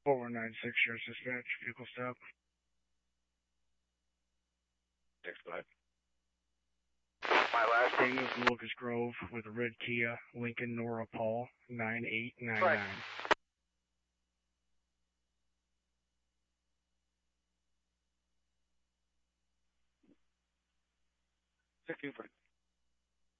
4196, Sheriff's Dispatch, vehicle stop. 6-5. My last name is Lucas Grove with a red Kia, Lincoln Nora Paul, 9899. Correct. Six, 2,